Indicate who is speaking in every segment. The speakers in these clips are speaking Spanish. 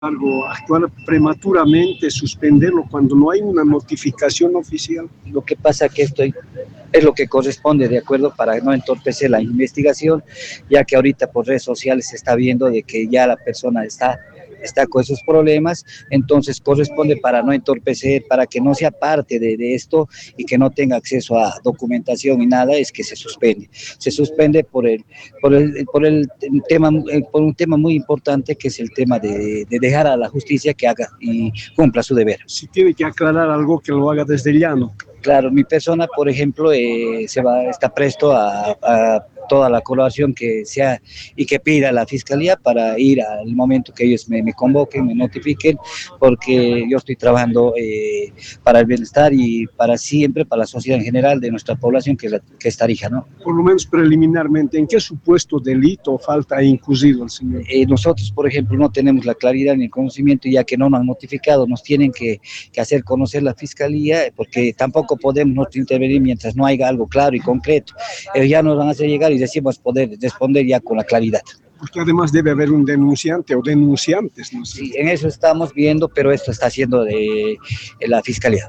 Speaker 1: actuar prematuramente, suspenderlo cuando no hay una notificación oficial.
Speaker 2: Lo que pasa es que esto es lo que corresponde, de acuerdo, para no entorpecer la investigación, ya que ahorita por redes sociales se está viendo de que ya la persona está con esos problemas, entonces corresponde para no entorpecer, para que no sea parte de esto y que no tenga acceso a documentación y nada, es que se suspende por el tema, por un tema muy importante que es el tema de dejar a la justicia que haga y cumpla su deber.
Speaker 1: Si tiene que aclarar algo, que lo haga desde llano.
Speaker 2: Claro, mi persona, por ejemplo, está presto a toda la colaboración que sea y que pida la fiscalía para ir al momento que ellos me convoquen, me notifiquen, porque yo estoy trabajando para el bienestar y para siempre, para la sociedad en general de nuestra población, que es Tarija, ¿no?
Speaker 1: Por lo menos preliminarmente, ¿en qué supuesto delito falta incluido el señor?
Speaker 2: Nosotros, por ejemplo, no tenemos la claridad ni el conocimiento, ya que no nos han notificado, nos tienen que hacer conocer la fiscalía, porque tampoco podemos nosotros intervenir mientras no haya algo claro y concreto. Ya nos van a hacer llegar y decimos poder responder ya con la claridad.
Speaker 1: Porque además debe haber un denunciante o denunciantes, ¿no?
Speaker 2: Sí, en eso estamos viendo, pero esto está haciendo de la fiscalía.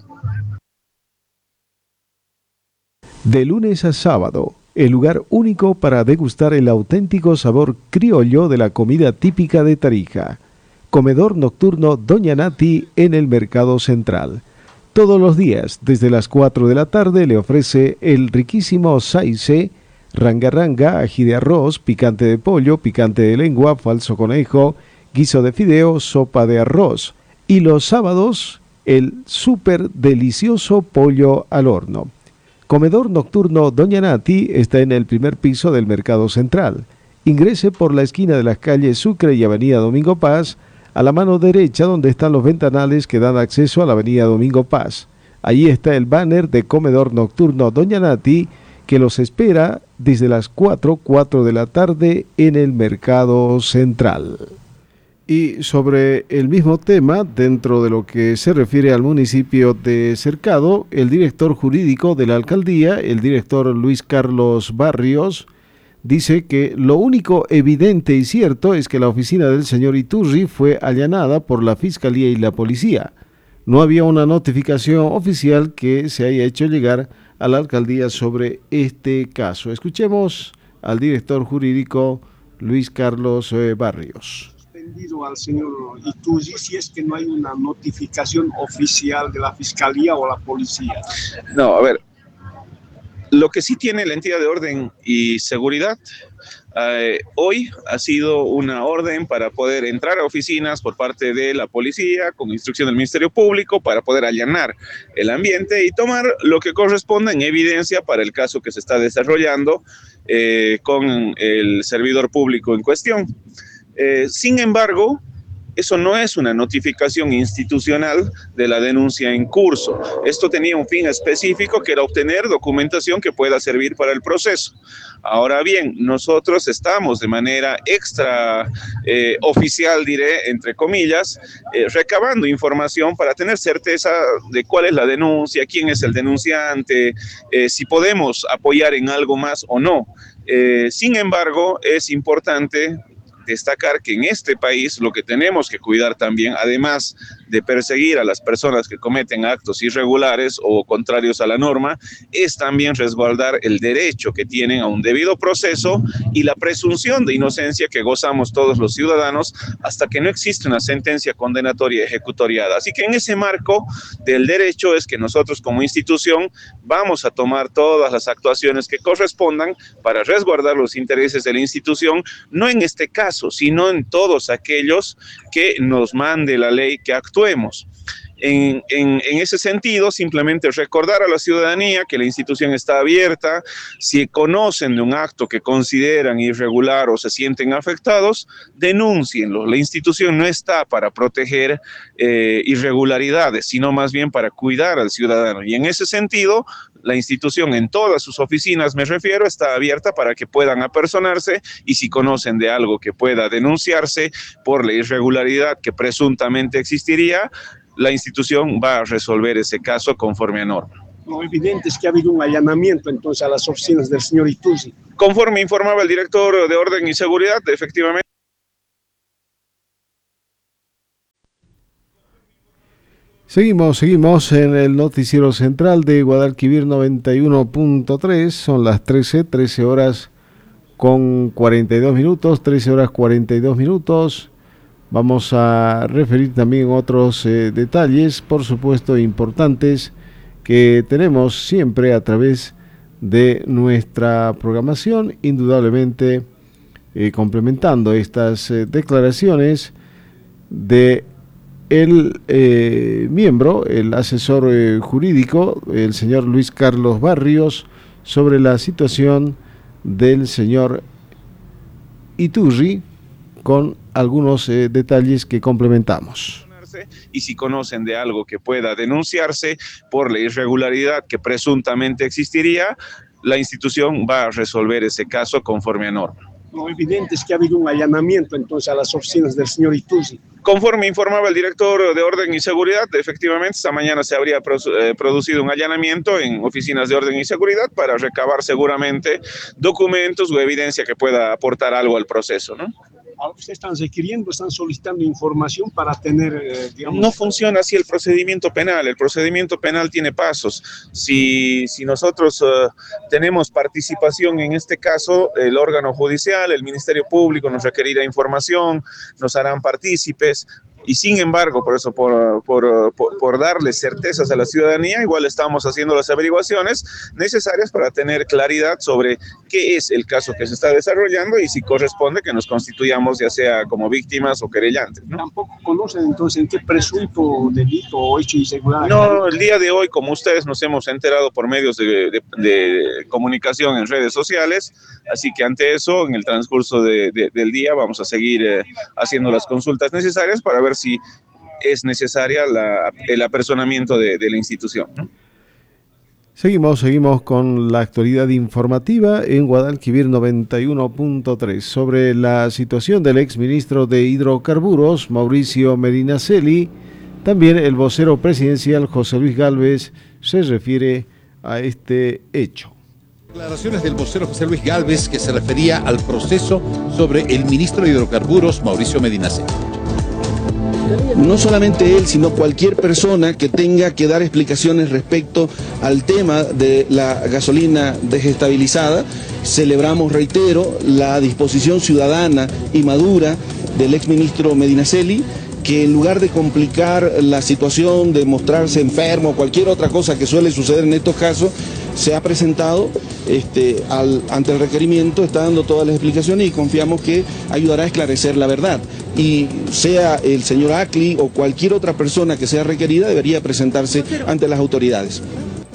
Speaker 3: De lunes a sábado, el lugar único para degustar el auténtico sabor criollo de la comida típica de Tarija. Comedor nocturno Doña Nati en el Mercado Central. Todos los días, desde las 4 de la tarde, le ofrece el riquísimo saice, ranga, ají de arroz, picante de pollo, picante de lengua, falso conejo, guiso de fideo, sopa de arroz. Y los sábados, el súper delicioso pollo al horno. Comedor nocturno Doña Nati está en el primer piso del Mercado Central. Ingrese por la esquina de las calles Sucre y Avenida Domingo Paz, a la mano derecha donde están los ventanales que dan acceso a la Avenida Domingo Paz. Allí está el banner de Comedor nocturno Doña Nati, que los espera desde las 4 de la tarde en el Mercado Central. Y sobre el mismo tema, dentro de lo que se refiere al municipio de Cercado, el director jurídico de la alcaldía, el director Luis Carlos Barrios, dice que lo único evidente y cierto es que la oficina del señor Iturri fue allanada por la Fiscalía y la Policía. No había una notificación oficial que se haya hecho llegar a la alcaldía sobre este caso. Escuchemos al director jurídico Luis Carlos Barrios.
Speaker 1: Al señor Iturri si es que no hay una notificación oficial de la Fiscalía o la Policía.
Speaker 4: No, a ver, lo que sí tiene la entidad de orden y seguridad hoy ha sido una orden para poder entrar a oficinas por parte de la policía con instrucción del Ministerio Público para poder allanar el ambiente y tomar lo que corresponda en evidencia para el caso que se está desarrollando con el servidor público en cuestión. Sin embargo, eso no es una notificación institucional de la denuncia en curso. Esto tenía un fin específico que era obtener documentación que pueda servir para el proceso. Ahora bien, nosotros estamos de manera extra oficial, diré, entre comillas, recabando información para tener certeza de cuál es la denuncia, quién es el denunciante, si podemos apoyar en algo más o no. Sin embargo, es importante destacar que en este país lo que tenemos que cuidar también, además de perseguir a las personas que cometen actos irregulares o contrarios a la norma, es también resguardar el derecho que tienen a un debido proceso y la presunción de inocencia que gozamos todos los ciudadanos hasta que no existe una sentencia condenatoria ejecutoriada. Así que en ese marco del derecho es que nosotros como institución vamos a tomar todas las actuaciones que correspondan para resguardar los intereses de la institución, no en este caso, sino en todos aquellos que nos mande la ley que actuemos. En ese sentido, simplemente recordar a la ciudadanía que la institución está abierta. Si conocen de un acto que consideran irregular o se sienten afectados, denúncienlo. La institución no está para proteger irregularidades, sino más bien para cuidar al ciudadano. Y en ese sentido, la institución en todas sus oficinas, me refiero, está abierta para que puedan apersonarse y si conocen de algo que pueda denunciarse por la irregularidad que presuntamente existiría, la institución va a resolver ese caso conforme a norma.
Speaker 1: Lo evidente es que ha habido un allanamiento entonces a las oficinas del señor Iturri.
Speaker 4: Conforme informaba el director de Orden y Seguridad, efectivamente,
Speaker 3: Seguimos en el noticiero central de Guadalquivir 91.3, son las 13 horas con 42 minutos, 13 horas 42 minutos. Vamos a referir también otros detalles, por supuesto, importantes que tenemos siempre a través de nuestra programación, indudablemente complementando estas declaraciones de el miembro, el asesor jurídico, el señor Luis Carlos Barrios, sobre la situación del señor Iturri, con algunos detalles que complementamos.
Speaker 4: Y si conocen de algo que pueda denunciarse por la irregularidad que presuntamente existiría, la institución va a resolver ese caso conforme a norma.
Speaker 1: Lo evidente es que ha habido un allanamiento entonces a las oficinas del señor Iturri.
Speaker 4: Conforme informaba el director de Orden y Seguridad, efectivamente esta mañana se habría producido un allanamiento en oficinas de Orden y Seguridad para recabar seguramente documentos o evidencia que pueda aportar algo al proceso, ¿no?
Speaker 1: Ustedes están requiriendo, están solicitando información para tener, digamos...
Speaker 4: No funciona así el procedimiento penal. El procedimiento penal tiene pasos. Si nosotros tenemos participación en este caso, el órgano judicial, el Ministerio Público nos requerirá información, nos harán partícipes. Y sin embargo, por eso, por darle certezas a la ciudadanía, igual estamos haciendo las averiguaciones necesarias para tener claridad sobre qué es el caso que se está desarrollando y si corresponde que nos constituyamos ya sea como víctimas o querellantes, ¿no?
Speaker 1: ¿Tampoco conocen entonces en qué presunto delito o hecho irregular?
Speaker 4: No, el día de hoy, como ustedes nos hemos enterado por medios de comunicación en redes sociales, así que ante eso, en el transcurso del día, vamos a seguir haciendo las consultas necesarias para ver si es necesaria el apersonamiento de la institución, ¿no?
Speaker 3: Seguimos con la actualidad informativa en Guadalquivir 91.3 sobre la situación del exministro de Hidrocarburos, Mauricio Medinaceli. También el vocero presidencial, José Luis Gálvez, se refiere a este hecho.
Speaker 5: Declaraciones del vocero José Luis Gálvez, que se refería al proceso sobre el ministro de Hidrocarburos, Mauricio Medinaceli.
Speaker 6: No solamente él, sino cualquier persona que tenga que dar explicaciones respecto al tema de la gasolina desestabilizada. Celebramos, reitero, la disposición ciudadana y madura del exministro Medinaceli, que en lugar de complicar la situación, de mostrarse enfermo o cualquier otra cosa que suele suceder en estos casos, se ha presentado ante el requerimiento, está dando todas las explicaciones y confiamos que ayudará a esclarecer la verdad. Y sea el señor Acli o cualquier otra persona que sea requerida, debería presentarse ante las autoridades.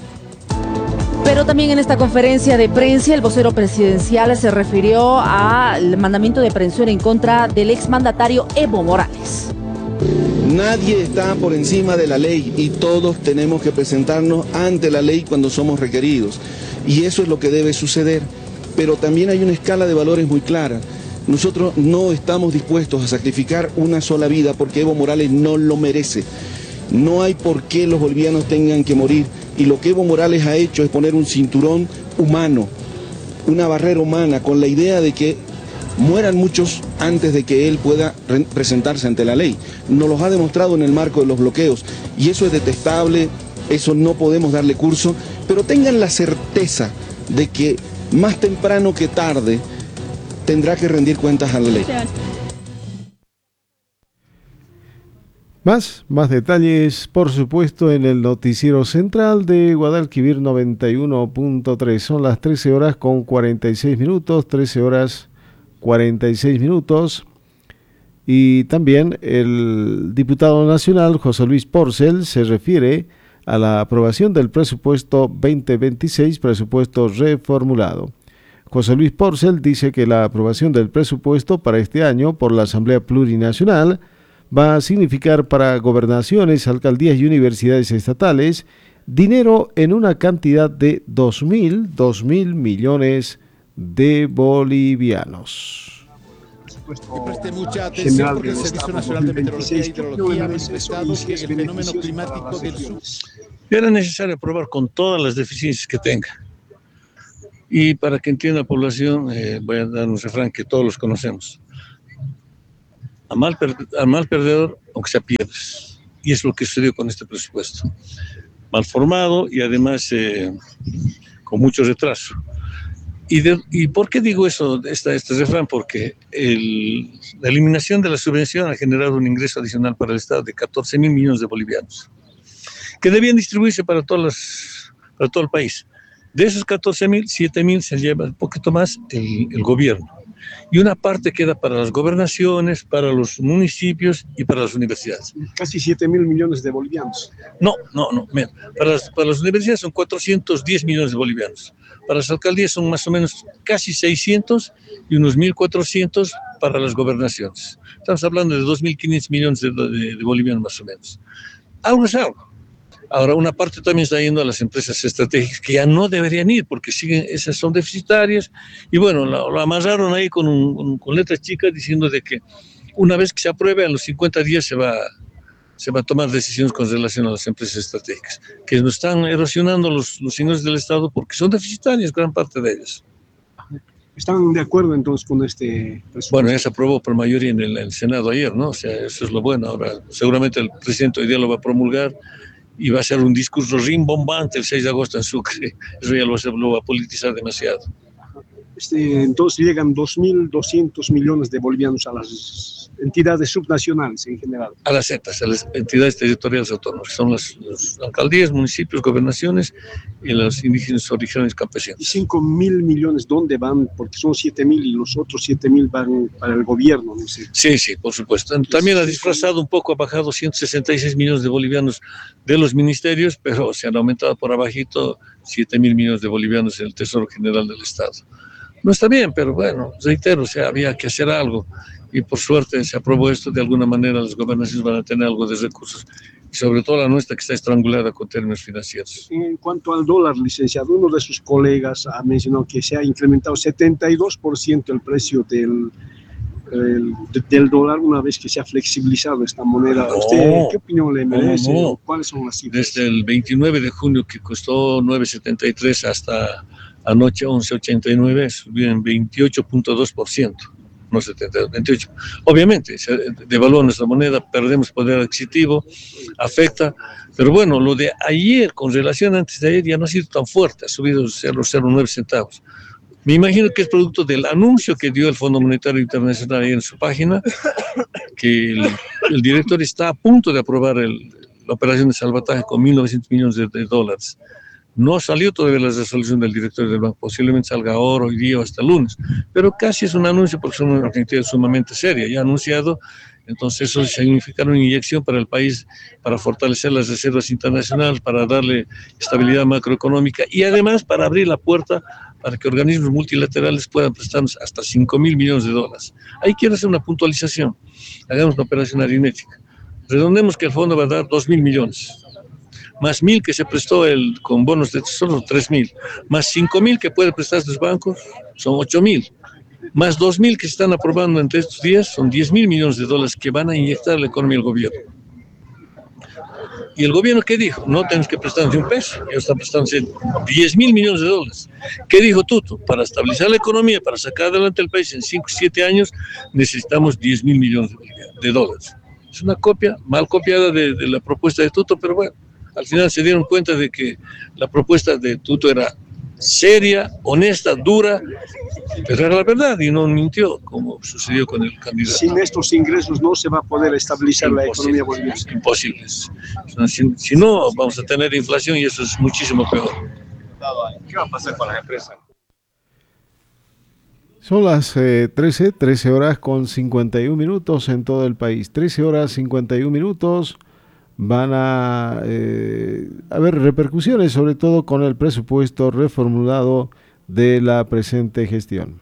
Speaker 7: Pero también en esta conferencia de prensa, el vocero presidencial se refirió al mandamiento de aprehensión en contra del exmandatario Evo Morales.
Speaker 6: Nadie está por encima de la ley y todos tenemos que presentarnos ante la ley cuando somos requeridos. Y eso es lo que debe suceder. Pero también hay una escala de valores muy clara. Nosotros no estamos dispuestos a sacrificar una sola vida porque Evo Morales no lo merece. No hay por qué los bolivianos tengan que morir. Y lo que Evo Morales ha hecho es poner un cinturón humano, una barrera humana, con la idea de que mueran muchos antes de que él pueda presentarse ante la ley. Nos los ha demostrado en el marco de los bloqueos y eso es detestable, eso no podemos darle curso, pero tengan la certeza de que más temprano que tarde tendrá que rendir cuentas a la ley.
Speaker 3: Más detalles, por supuesto, en el noticiero central de Guadalquivir 91.3. Son las 13 horas con 46 minutos, 13 horas 46 minutos. Y también el diputado nacional José Luis Porcel se refiere a la aprobación del presupuesto 2026, presupuesto reformulado. José Luis Porcel dice que la aprobación del presupuesto para este año por la Asamblea Plurinacional va a significar para gobernaciones, alcaldías y universidades estatales dinero en una cantidad de 2.000 millones de bolivianos.
Speaker 5: Que preste mucha atención porque el Servicio Nacional de Meteorología e Hidrología ha manifestado que el fenómeno climático del sur...
Speaker 8: Era necesario aprobar con todas las deficiencias que tenga. Y para que entienda la población, voy a dar un refrán que todos los conocemos. A mal perdedor, aunque sea piedras. Y es lo que sucedió con este presupuesto. Mal formado y además con mucho retraso. ¿Y por qué digo eso, este refrán? Porque la eliminación de la subvención ha generado un ingreso adicional para el Estado de 14.000 millones de bolivianos, que debían distribuirse para todo el país. De esos 14.000, 7.000 se lleva un poquito más el gobierno. Y una parte queda para las gobernaciones, para los municipios y para las universidades.
Speaker 1: Casi 7.000 millones de bolivianos.
Speaker 8: No. Para las universidades son 410 millones de bolivianos. Para las alcaldías son más o menos casi 600 y unos 1.400 para las gobernaciones. Estamos hablando de 2.500 millones de bolivianos más o menos. Algo es algo. Ahora, una parte también está yendo a las empresas estratégicas que ya no deberían ir porque esas son deficitarias. Y bueno, lo amarraron ahí con letras chicas diciendo de que una vez que se apruebe, a los 50 días se va a tomar decisiones con relación a las empresas estratégicas, que nos están erosionando los señores del Estado porque son deficitarias, gran parte de ellas.
Speaker 1: ¿Están de acuerdo entonces con este presupuesto?
Speaker 8: Bueno, ya se aprobó por mayoría en el Senado ayer, ¿no? O sea, eso es lo bueno. Ahora, seguramente el presidente hoy día lo va a promulgar y va a ser un discurso rimbombante el 6 de agosto en Sucre. Eso ya lo va a politizar demasiado.
Speaker 1: Entonces llegan 2.200 millones de bolivianos a las entidades subnacionales en general.
Speaker 8: A las ETAs, a las entidades territoriales autónomas, que son las alcaldías, municipios, gobernaciones y los indígenas originarios campesinos.
Speaker 1: ¿Y 5.000 millones dónde van? Porque son 7.000 y los otros 7.000 van para el gobierno, no sé.
Speaker 8: Sí, por supuesto. También ha disfrazado un poco, ha bajado 166 millones de bolivianos de los ministerios, pero se han aumentado por abajito 7.000 millones de bolivianos en el Tesoro General del Estado. No está bien, pero bueno, reitero, o sea, había que hacer algo y por suerte se aprobó esto. De alguna manera las gobernaciones van a tener algo de recursos y sobre todo la nuestra que está estrangulada con términos financieros.
Speaker 1: En cuanto al dólar, licenciado, uno de sus colegas ha mencionado que se ha incrementado 72% el precio del dólar una vez que se ha flexibilizado esta moneda. ¿Usted qué opinión le merece?
Speaker 8: No.
Speaker 1: ¿Cuáles son las cifras?
Speaker 8: Desde el 29 de junio que costó 9.73 hasta anoche 11.89 subió en 28.2%, no 72, 28. Obviamente, se devalúa nuestra moneda, perdemos poder adquisitivo, afecta, pero bueno, lo de ayer con relación a antes de ayer ya no ha sido tan fuerte, ha subido 0.09 centavos. Me imagino que es producto del anuncio que dio el Fondo Monetario Internacional ahí en su página, que el director está a punto de aprobar la operación de salvataje con 1.900 millones de dólares. No salió todavía la resolución del director del banco, posiblemente salga ahora, hoy día o hasta el lunes, pero casi es un anuncio porque es una actividad sumamente seria, ya anunciado. Entonces eso significa una inyección para el país, para fortalecer las reservas internacionales, para darle estabilidad macroeconómica y además para abrir la puerta para que organismos multilaterales puedan prestarnos hasta 5.000 millones de dólares. Ahí quiero hacer una puntualización, hagamos una operación aritmética. Redondemos que el fondo va a dar 2.000 millones. Más 1.000 que se prestó con bonos de tesoro, 3.000, más 5.000 que puede prestar los bancos, son 8.000, más 2.000 que se están aprobando entre estos días, son 10.000 millones de dólares que van a inyectar a la economía del gobierno. ¿Y el gobierno qué dijo? No tenemos que prestarnos un peso, ellos están prestándose 10.000 millones de dólares. ¿Qué dijo Tuto? Para estabilizar la economía, para sacar adelante el país en 5 o 7 años, necesitamos 10.000 millones de dólares. Es una copia, mal copiada de la propuesta de Tuto, pero bueno. Al final se dieron cuenta de que la propuesta de Tuto era seria, honesta, dura, pero era la verdad y no mintió, como sucedió con el candidato.
Speaker 1: Sin estos ingresos no se va a poder estabilizar la economía boliviana.
Speaker 8: Imposible. Si no, vamos a tener inflación y eso es muchísimo peor.
Speaker 4: ¿Qué va a pasar con las empresas?
Speaker 3: Son las 13 horas con 51 minutos en todo el país. 13 horas 51 minutos. Van a haber repercusiones, sobre todo con el presupuesto reformulado de la presente gestión.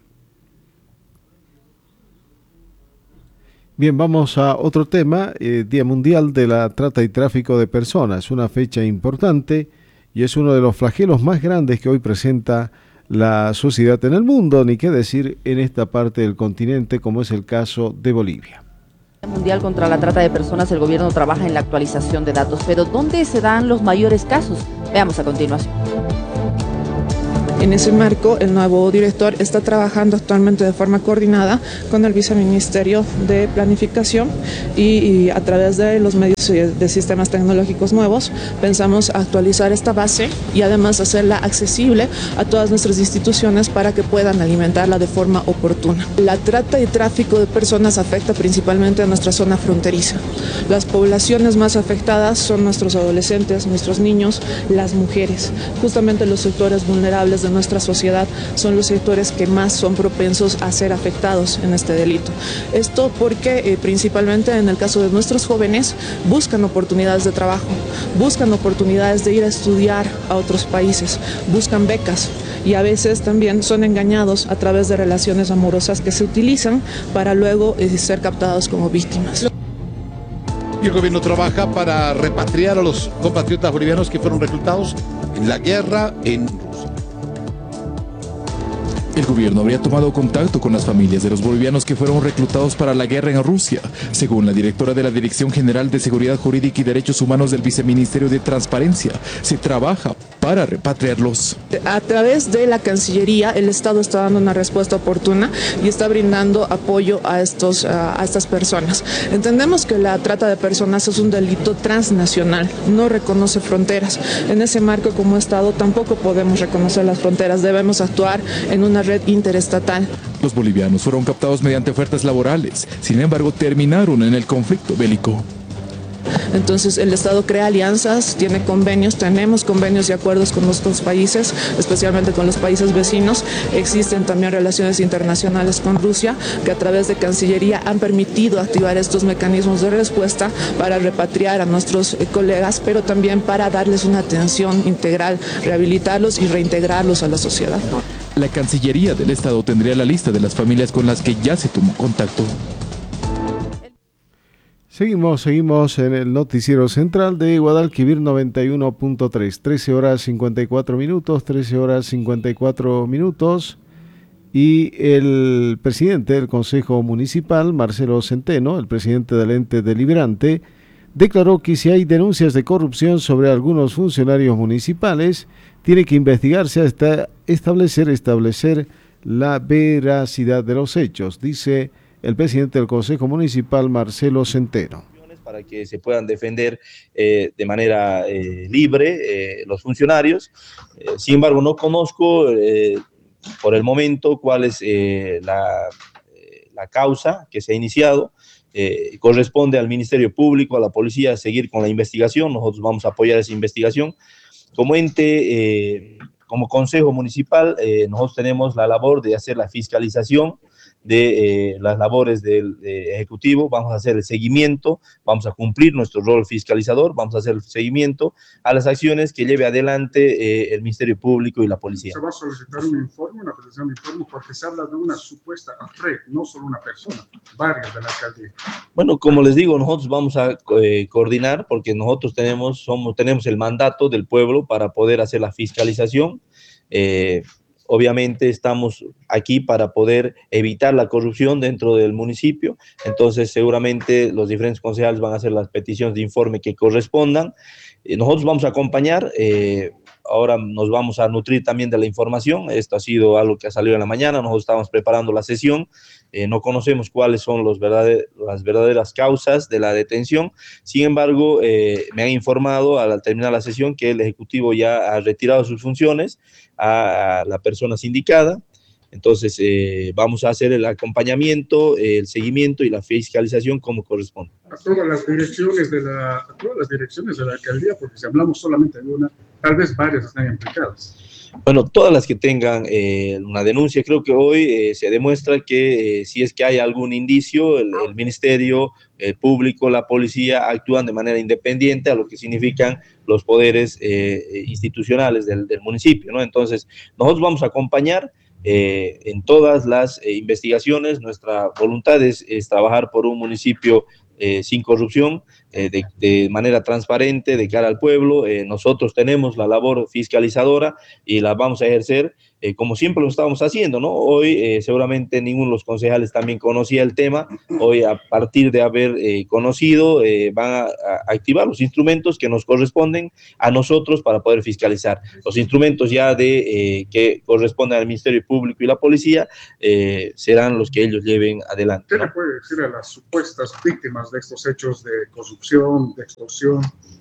Speaker 3: Bien, vamos a otro tema, Día Mundial de la Trata y Tráfico de Personas, una fecha importante y es uno de los flagelos más grandes que hoy presenta la sociedad en el mundo, ni qué decir en esta parte del continente, como es el caso de Bolivia.
Speaker 7: Mundial contra la trata de personas, el gobierno trabaja en la actualización de datos, pero ¿dónde se dan los mayores casos? Veamos a continuación.
Speaker 9: En ese marco, el nuevo director está trabajando actualmente de forma coordinada con el Viceministerio de Planificación y a través de los medios de sistemas tecnológicos nuevos pensamos actualizar esta base y además hacerla accesible a todas nuestras instituciones para que puedan alimentarla de forma oportuna. La trata y tráfico de personas afecta principalmente a nuestra zona fronteriza. Las poblaciones más afectadas son nuestros adolescentes, nuestros niños, las mujeres. Justamente los sectores vulnerables de nuestra sociedad son los sectores que más son propensos a ser afectados en este delito. Esto porque principalmente en el caso de nuestros jóvenes buscan oportunidades de trabajo, buscan oportunidades de ir a estudiar a otros países, buscan becas y a veces también son engañados a través de relaciones amorosas que se utilizan para luego ser captados como víctimas.
Speaker 5: Y el gobierno trabaja para repatriar a los compatriotas bolivianos que fueron reclutados en la guerra en Rusia.
Speaker 10: El gobierno habría tomado contacto con las familias de los bolivianos que fueron reclutados para la guerra en Rusia, según la directora de la Dirección General de Seguridad Jurídica y Derechos Humanos del Viceministerio de Transparencia. Se trabaja para repatriarlos.
Speaker 9: A través de la Cancillería, el Estado está dando una respuesta oportuna y está brindando apoyo a estas personas. Entendemos que la trata de personas es un delito transnacional, no reconoce fronteras. En ese marco, como Estado, tampoco podemos reconocer las fronteras, debemos actuar en una red interestatal.
Speaker 10: Los bolivianos fueron captados mediante ofertas laborales, sin embargo terminaron en el conflicto bélico.
Speaker 9: Entonces el Estado crea alianzas, tiene convenios, tenemos convenios y acuerdos con nuestros países, especialmente con los países vecinos. Existen también relaciones internacionales con Rusia que a través de Cancillería han permitido activar estos mecanismos de respuesta para repatriar a nuestros colegas, pero también para darles una atención integral, rehabilitarlos y reintegrarlos a la sociedad.
Speaker 10: La Cancillería del Estado tendría la lista de las familias con las que ya se tomó contacto.
Speaker 3: Seguimos en el noticiero central de Guadalquivir 91.3, 13 horas 54 minutos, y el presidente del Consejo Municipal, Marcelo Centeno, el presidente del ente deliberante, declaró que si hay denuncias de corrupción sobre algunos funcionarios municipales, tiene que investigarse hasta establecer la veracidad de los hechos, dice el presidente del Consejo Municipal, Marcelo Centeno.
Speaker 11: Para que se puedan defender de manera libre los funcionarios. Sin embargo, no conozco por el momento cuál es la causa que se ha iniciado. Corresponde al Ministerio Público, a la policía, seguir con la investigación. Nosotros vamos a apoyar esa investigación. Como ente, como Consejo Municipal, nosotros tenemos la labor de hacer la fiscalización de las labores del Ejecutivo, vamos a hacer el seguimiento, vamos a cumplir nuestro rol fiscalizador, vamos a hacer el seguimiento a las acciones que lleve adelante el Ministerio Público y la policía.
Speaker 1: Se va a solicitar un informe, una petición de informe, porque se habla de una supuesta red, no solo una persona, varias de la alcaldía.
Speaker 11: Bueno, como les digo, nosotros vamos a coordinar, porque nosotros tenemos el mandato del pueblo para poder hacer la fiscalización. Obviamente estamos aquí para poder evitar la corrupción dentro del municipio, entonces seguramente los diferentes concejales van a hacer las peticiones de informe que correspondan. Nosotros vamos a acompañar, ahora nos vamos a nutrir también de la información. Esto ha sido algo que ha salido en la mañana, nosotros estamos preparando la sesión, no conocemos cuáles son las verdaderas causas de la detención. Sin embargo, me han informado al terminar la sesión que el Ejecutivo ya ha retirado sus funciones a la persona sindicada. Entonces vamos a hacer el acompañamiento, el seguimiento y la fiscalización como corresponde.
Speaker 1: A todas las direcciones de la alcaldía, porque si hablamos solamente de una, tal vez varias están implicadas.
Speaker 11: Bueno, todas las que tengan una denuncia, creo que hoy se demuestra que si es que hay algún indicio, el Ministerio Público, la policía actúan de manera independiente a lo que significan los poderes institucionales del municipio, ¿no? Entonces, nosotros vamos a acompañar en todas las investigaciones. Nuestra voluntad es trabajar por un municipio sin corrupción. de manera transparente de cara al pueblo. Nosotros tenemos la labor fiscalizadora y la vamos a ejercer como siempre lo estábamos haciendo, ¿no? Hoy seguramente ninguno de los concejales también conocía el tema. Hoy, a partir de haber conocido, van a activar los instrumentos que nos corresponden a nosotros para poder fiscalizar. Los instrumentos ya que corresponden al Ministerio Público y la Policía serán los que ellos lleven adelante,
Speaker 12: ¿Qué
Speaker 11: ¿no?
Speaker 12: le puede decir a las supuestas víctimas de estos hechos de corrupción, de extorsión?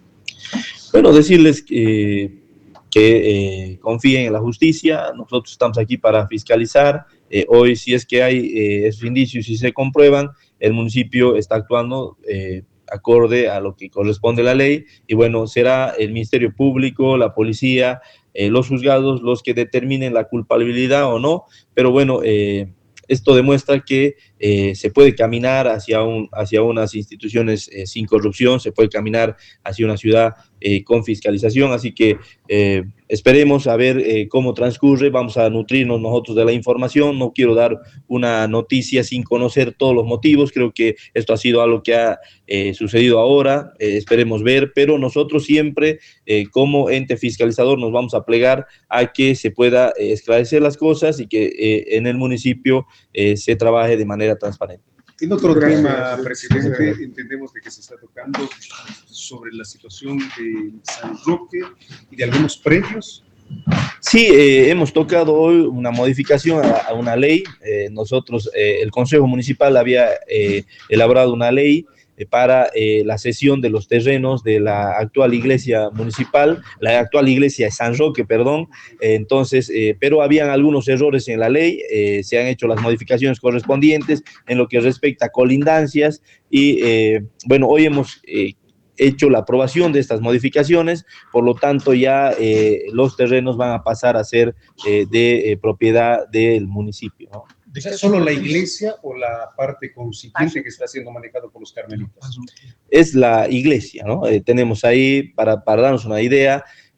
Speaker 11: Bueno, decirles que confíen en la justicia. Nosotros estamos aquí para fiscalizar. Hoy, si es que hay esos indicios y se comprueban, el municipio está actuando acorde a lo que corresponde a la ley, y bueno, será el Ministerio Público, la policía, los juzgados los que determinen la culpabilidad o no, pero bueno, esto demuestra que se puede caminar hacia unas instituciones sin corrupción, se puede caminar hacia una ciudad con fiscalización, así que esperemos a ver cómo transcurre. Vamos a nutrirnos nosotros de la información. No quiero dar una noticia sin conocer todos los motivos. Creo que esto ha sido algo que ha sucedido ahora. Esperemos ver, pero nosotros siempre como ente fiscalizador nos vamos a plegar a que se pueda esclarecer las cosas y que en el municipio se trabaje de manera transparente.
Speaker 13: En otro tema, presidente, entendemos de que se está tocando sobre la situación de San Roque y de algunos predios.
Speaker 11: Sí, hemos tocado hoy una modificación a una ley. Nosotros, el Consejo Municipal había elaborado una ley para la cesión de los terrenos de la actual iglesia municipal, la actual iglesia de San Roque, perdón. Entonces, pero habían algunos errores en la ley, se han hecho las modificaciones correspondientes en lo que respecta a colindancias y bueno, hoy hemos hecho la aprobación de estas modificaciones, por lo tanto ya los terrenos van a pasar a ser de propiedad del municipio, ¿no?
Speaker 13: ¿Es solo la iglesia o la parte concipiente que está siendo manejado por los carmelitas?
Speaker 11: Es la iglesia, ¿no? Tenemos ahí, para darnos una idea,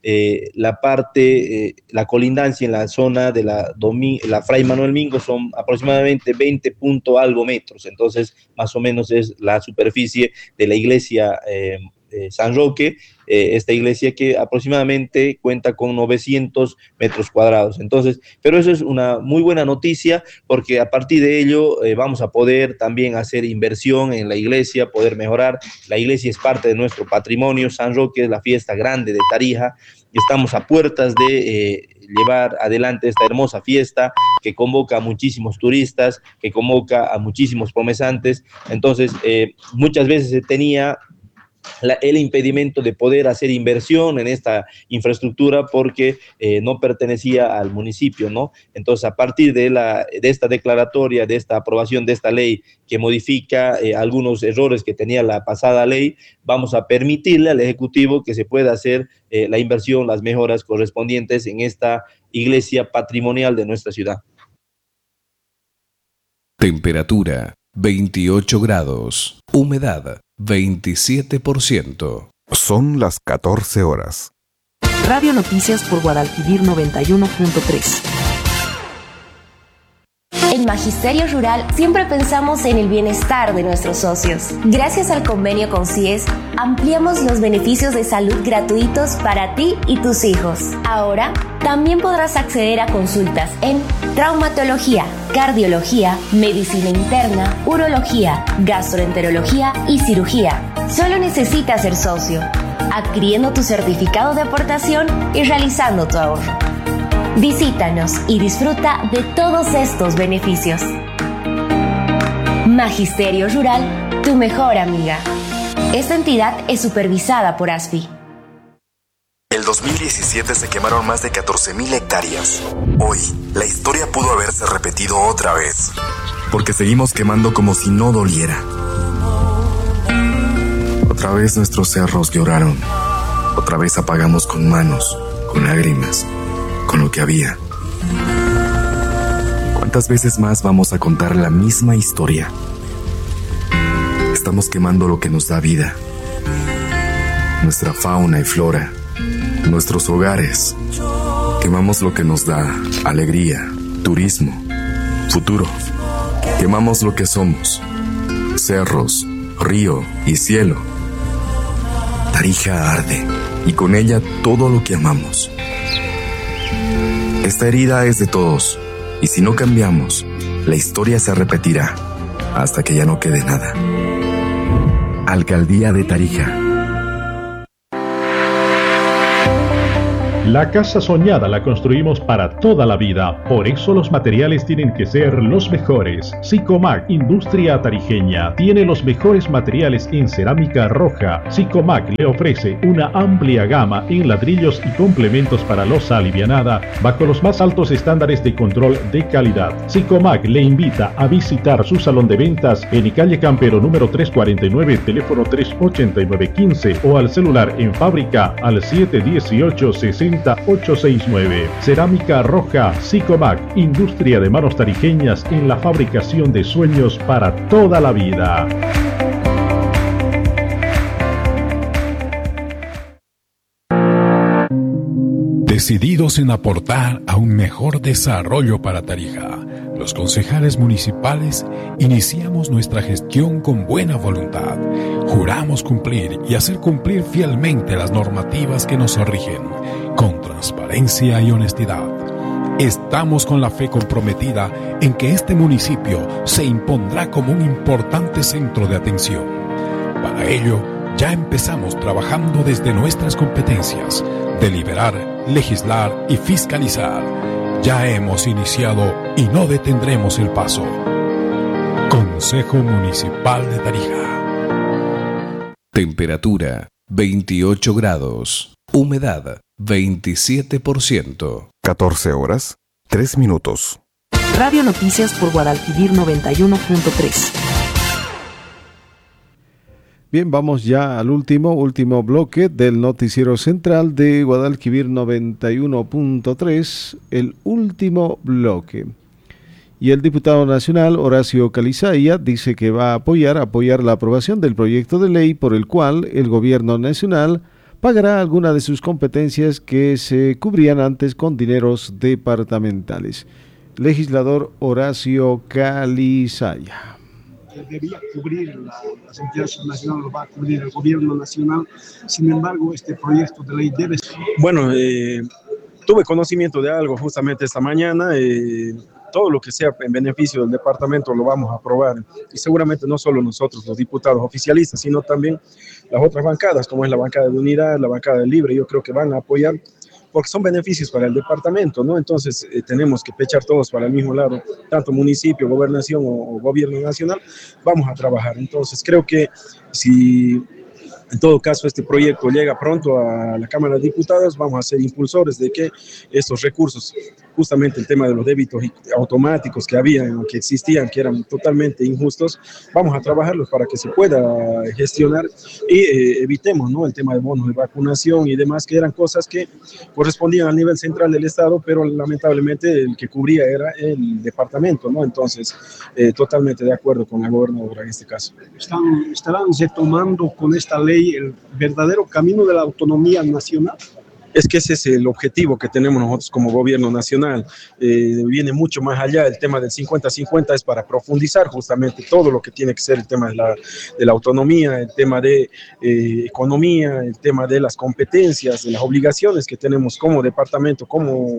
Speaker 11: la parte, la colindancia en la zona de la Fray Manuel Mingo son aproximadamente 20 punto algo metros, entonces más o menos es la superficie de la iglesia San Roque, esta iglesia que aproximadamente cuenta con 900 metros cuadrados. Entonces, pero eso es una muy buena noticia porque a partir de ello vamos a poder también hacer inversión en la iglesia, poder mejorar. La iglesia es parte de nuestro patrimonio. San Roque es la fiesta grande de Tarija. Estamos a puertas de llevar adelante esta hermosa fiesta que convoca a muchísimos turistas, que convoca a muchísimos promesantes. Entonces, muchas veces se tenía el impedimento de poder hacer inversión en esta infraestructura porque no pertenecía al municipio, ¿no? Entonces, a partir de esta declaratoria, de esta aprobación de esta ley que modifica algunos errores que tenía la pasada ley, vamos a permitirle al Ejecutivo que se pueda hacer la inversión, las mejoras correspondientes en esta iglesia patrimonial de nuestra ciudad.
Speaker 14: Temperatura 28 grados. Humedad 27%.
Speaker 15: Son las 14 horas.
Speaker 16: Radio Noticias por Guadalquivir 91.3.
Speaker 17: En Magisterio Rural siempre pensamos en el bienestar de nuestros socios. Gracias al convenio con CIES, ampliamos los beneficios de salud gratuitos para ti y tus hijos. Ahora, también podrás acceder a consultas en traumatología, cardiología, medicina interna, urología, gastroenterología y cirugía. Solo necesitas ser socio, adquiriendo tu certificado de aportación y realizando tu ahorro. Visítanos y disfruta de todos estos beneficios. Magisterio Rural, tu mejor amiga. Esta entidad es supervisada por ASFI.
Speaker 18: El 2017 se quemaron más de 14,000 hectáreas. Hoy, la historia pudo haberse repetido otra vez. Porque seguimos quemando como si no doliera. Otra vez nuestros cerros lloraron. Otra vez apagamos con manos, con lágrimas, con lo que había. ¿Cuántas veces más vamos a contar la misma historia? Estamos quemando lo que nos da vida. Nuestra fauna y flora. Nuestros hogares. Quemamos lo que nos da alegría, turismo, futuro. Quemamos lo que somos. Cerros, río y cielo. Tarija arde y con ella todo lo que amamos. Esta herida es de todos y si no cambiamos, la historia se repetirá hasta que ya no quede nada. Alcaldía de Tarija.
Speaker 19: La casa soñada la construimos para toda la vida, por eso los materiales tienen que ser los mejores. Sicomac, industria tarijeña, tiene los mejores materiales en cerámica roja. Sicomac le ofrece una amplia gama en ladrillos y complementos para losa alivianada, bajo los más altos estándares de control de calidad. Sicomac le invita a visitar su salón de ventas en calle Campero número 349, teléfono 38915 o al celular en fábrica al 718-60869. Cerámica roja Sicomac, industria de manos tarijeñas en la fabricación de sueños para toda la vida.
Speaker 20: Decididos en aportar a un mejor desarrollo para Tarija, los concejales municipales iniciamos nuestra gestión con buena voluntad. Juramos cumplir y hacer cumplir fielmente las normativas que nos rigen, con transparencia y honestidad. Estamos con la fe comprometida en que este municipio se impondrá como un importante centro de atención. Para ello, ya empezamos trabajando desde nuestras competencias, deliberar, legislar y fiscalizar. Ya hemos iniciado y no detendremos el paso. Consejo Municipal de Tarija.
Speaker 14: Temperatura 28 grados. Humedad 27%.
Speaker 15: 14 horas, 3 minutos.
Speaker 16: Radio Noticias por Guadalquivir 91.3.
Speaker 3: Bien, vamos ya al último bloque del noticiero central de Guadalquivir 91.3, el último bloque. Y el diputado nacional Horacio Calizaya dice que va a apoyar la aprobación del proyecto de ley por el cual el gobierno nacional pagará alguna de sus competencias que se cubrían antes con dineros departamentales. Legislador Horacio Calizaya.
Speaker 1: Debía cubrir las entidades nacionales, lo va a cubrir el gobierno nacional. Sin embargo, este proyecto de ley debe ser...
Speaker 21: Bueno, tuve conocimiento de algo justamente esta mañana. Todo lo que sea en beneficio del departamento lo vamos a aprobar. Y seguramente no solo nosotros, los diputados oficialistas, sino también las otras bancadas, como es la bancada de Unidad, la bancada de Libre, yo creo que van a apoyar, porque son beneficios para el departamento, ¿no? Entonces tenemos que pechar todos para el mismo lado, tanto municipio, gobernación o gobierno nacional, vamos a trabajar. Entonces creo que si en todo caso este proyecto llega pronto a la Cámara de Diputados, vamos a ser impulsores de que estos recursos, justamente el tema de los débitos automáticos que existían, que eran totalmente injustos, vamos a trabajarlos para que se pueda gestionar y evitemos, ¿no?, el tema de bonos de vacunación y demás, que eran cosas que correspondían al nivel central del Estado, pero lamentablemente el que cubría era el departamento, ¿no? Entonces, totalmente de acuerdo con la gobernadora en este caso.
Speaker 1: ¿Estarán retomando con esta ley el verdadero camino de la autonomía nacional?
Speaker 21: Es que ese es el objetivo que tenemos nosotros como gobierno nacional. Viene mucho más allá. El tema del 50-50 es para profundizar justamente todo lo que tiene que ser el tema de la autonomía, el tema de economía, el tema de las competencias, de las obligaciones que tenemos como departamento, como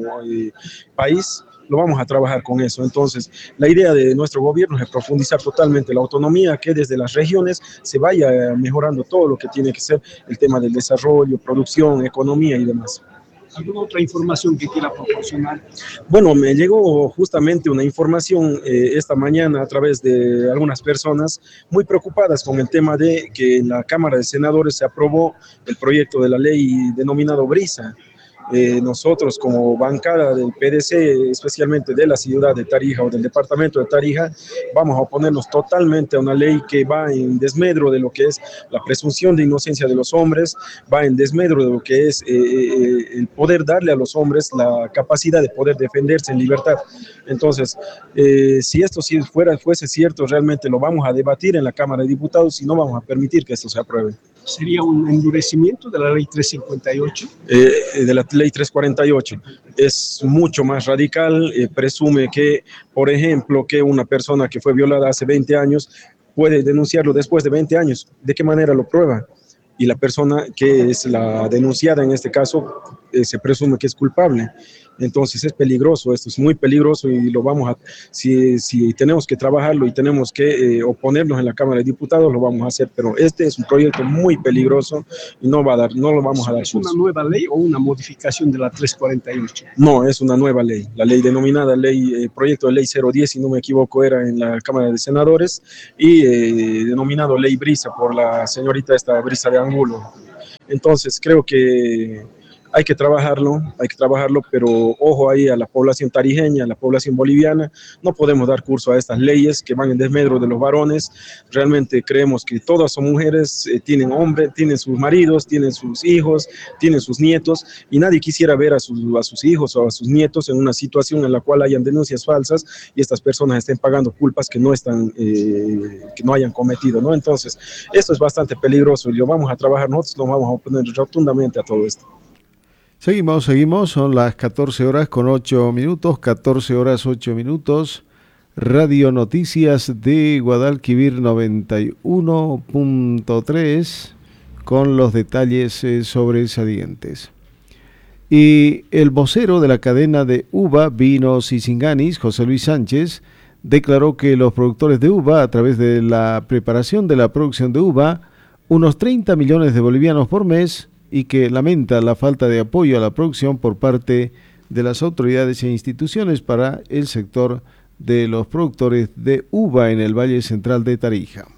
Speaker 21: país. Lo vamos a trabajar con eso. Entonces, la idea de nuestro gobierno es profundizar totalmente la autonomía, que desde las regiones se vaya mejorando todo lo que tiene que ser el tema del desarrollo, producción, economía y demás.
Speaker 1: ¿Alguna otra información que quiera proporcionar?
Speaker 21: Bueno, me llegó justamente una información esta mañana a través de algunas personas muy preocupadas con el tema de que en la Cámara de Senadores se aprobó el proyecto de la ley denominado Brisa. Nosotros como bancada del PDC, especialmente de la ciudad de Tarija o del departamento de Tarija, vamos a oponernos totalmente a una ley que va en desmedro de lo que es la presunción de inocencia de los hombres, va en desmedro de lo que es el poder darle a los hombres la capacidad de poder defenderse en libertad. Entonces, si esto fuese cierto, realmente lo vamos a debatir en la Cámara de Diputados y no vamos a permitir que esto se apruebe.
Speaker 1: ¿Sería un endurecimiento de la ley 358?
Speaker 21: De la ley 348. Es mucho más radical, presume que, por ejemplo, que una persona que fue violada hace 20 años puede denunciarlo después de 20 años. ¿De qué manera lo prueba? y la persona que es la denunciada en este caso se presume que es culpable. Entonces es peligroso, esto es muy peligroso y lo vamos a, si tenemos que trabajarlo y tenemos que oponernos en la Cámara de Diputados, lo vamos a hacer, pero este es un proyecto muy peligroso y no lo vamos a dar.
Speaker 1: ¿Es una nueva ley o una modificación de la 348?
Speaker 21: No, es una nueva ley, la ley denominada proyecto de ley 010, si no me equivoco, era en la Cámara de Senadores, y denominado ley Brisa por la señorita esta Brisa de Angulo. Entonces creo que hay que trabajarlo, pero ojo ahí a la población tarijeña, a la población boliviana. No podemos dar curso a estas leyes que van en desmedro de los varones. Realmente creemos que todas son mujeres, tienen hombres, tienen sus maridos, tienen sus hijos, tienen sus nietos, y nadie quisiera ver a sus hijos o a sus nietos en una situación en la cual hayan denuncias falsas y estas personas estén pagando culpas que no hayan cometido, ¿no? Entonces, esto es bastante peligroso y lo vamos a trabajar, nosotros nos vamos a oponer rotundamente a todo esto.
Speaker 3: Seguimos, son las 14 horas con 8 minutos, 14 horas 8 minutos, Radio Noticias de Guadalquivir 91.3, con los detalles sobresalientes. Y el vocero de la cadena de uva, vinos y singanis, José Luis Sánchez, declaró que los productores de uva, a través de la preparación de la producción de uva, unos 30 millones de bolivianos por mes, y que lamenta la falta de apoyo a la producción por parte de las autoridades e instituciones para el sector de los productores de uva en el Valle Central de Tarija.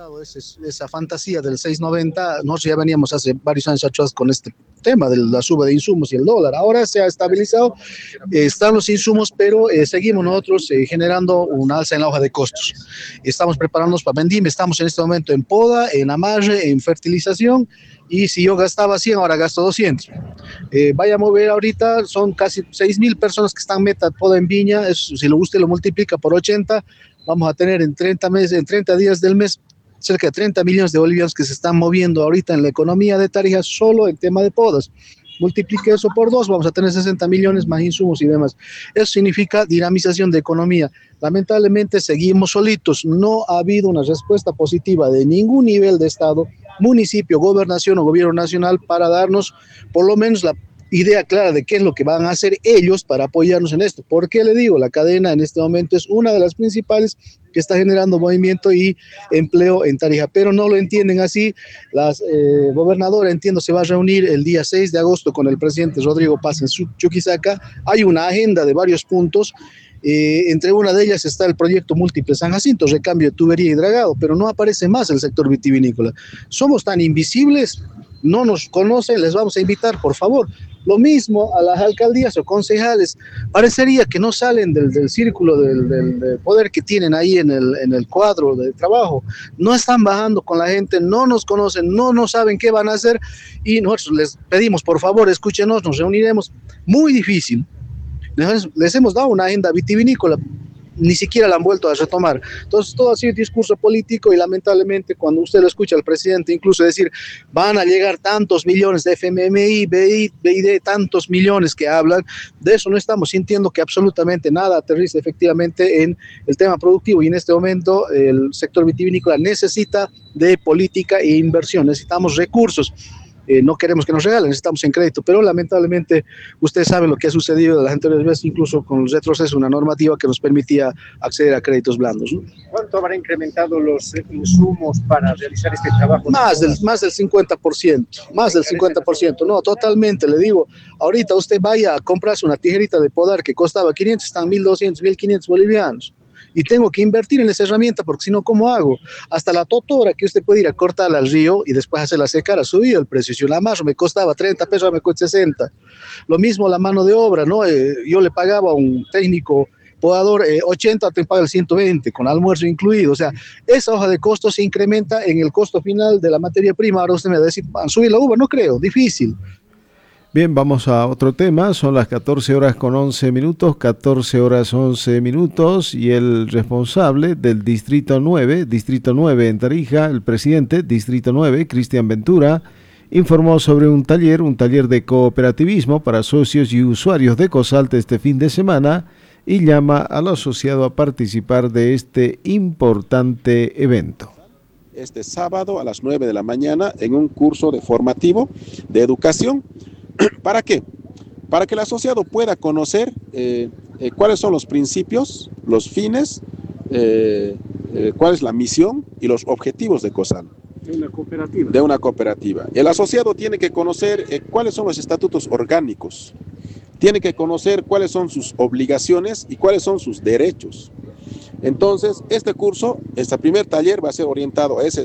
Speaker 2: Esa fantasía del 6.90, nosotros ya veníamos hace varios años atrás con este tema de la suba de insumos y el dólar. Ahora se ha estabilizado, están los insumos, pero seguimos nosotros generando un alza en la hoja de costos. Estamos preparándonos para vendimia, estamos en este momento en poda, en amarre, en fertilización, y si yo gastaba 100, ahora gasto 200. Vaya a mover ahorita, son casi 6.000 personas que están meta poda en viña, eso, si usted lo multiplica por 80, vamos a tener en 30 días del mes, cerca de 30 millones de bolivianos que se están moviendo ahorita en la economía de Tarija solo en tema de podas. Multiplique eso por 2, vamos a tener 60 millones más insumos y demás. Eso significa dinamización de economía. Lamentablemente seguimos solitos, no ha habido una respuesta positiva de ningún nivel de Estado, municipio, gobernación o gobierno nacional para darnos por lo menos la idea clara de qué es lo que van a hacer ellos para apoyarnos en esto. ¿Por qué le digo? La cadena en este momento es una de las principales que está generando movimiento y empleo en Tarija, pero no lo entienden así. La gobernadora, entiendo, se va a reunir el día 6 de agosto con el presidente Rodrigo Paz en Chuquisaca. Hay una agenda de varios puntos. Entre una de ellas está el proyecto múltiple San Jacinto, recambio de tubería y dragado, pero no aparece más el sector vitivinícola. Somos tan invisibles, no nos conocen, les vamos a invitar, por favor. Lo mismo a las alcaldías o concejales, parecería que no salen del círculo del poder que tienen ahí en el cuadro de trabajo, no están bajando con la gente, no nos conocen, no saben qué van a hacer, y nosotros les pedimos, por favor, escúchenos, nos reuniremos. Muy difícil. Les hemos dado una agenda vitivinícola, ni siquiera la han vuelto a retomar. Entonces todo ha sido discurso político y lamentablemente cuando usted lo escucha al presidente incluso decir van a llegar tantos millones de FMI, BID, tantos millones que hablan, de eso no estamos sintiendo que absolutamente nada aterriza efectivamente en el tema productivo, y en este momento el sector vitivinícola necesita de política e inversión, necesitamos recursos. No queremos que nos regalen, estamos en crédito, pero lamentablemente ustedes saben lo que ha sucedido de las anteriores veces, incluso con el retroceso de una normativa que nos permitía acceder a créditos blandos, ¿no?
Speaker 22: ¿Cuánto habrá incrementado los insumos para realizar este trabajo?
Speaker 2: Más del 50%, no, totalmente, le digo, ahorita usted vaya a comprarse una tijerita de podar que costaba 500, están 1.200, 1.500 bolivianos. Y tengo que invertir en esa herramienta porque si no, ¿cómo hago? Hasta la totora que usted puede ir a cortarla al río y después hacerla secar ha subido el precio. Si un amarro me costaba 30 pesos, me cuesta 60. Lo mismo la mano de obra, ¿no? Yo le pagaba a un técnico podador 80, te paga el 120, con almuerzo incluido. O sea, esa hoja de costos se incrementa en el costo final de la materia prima. Ahora usted me va a decir, ¿van a subir la uva? No creo, difícil.
Speaker 3: Bien, vamos a otro tema, son las 14 horas con 11 minutos, 14 horas 11 minutos, y el responsable del Distrito 9 en Tarija, el presidente Distrito 9, Cristian Ventura, informó sobre un taller de cooperativismo para socios y usuarios de Cosalte este fin de semana y llama al asociado a participar de este importante evento.
Speaker 6: este sábado a las 9 de la mañana en un curso formativo de educación. ¿Para qué? Para que el asociado pueda conocer cuáles son los principios, los fines, cuál es la misión y los objetivos de COSAL. De una cooperativa. El asociado tiene que conocer cuáles son los estatutos orgánicos, tiene que conocer cuáles son sus obligaciones y cuáles son sus derechos. Entonces, este curso, este primer taller va a ser orientado en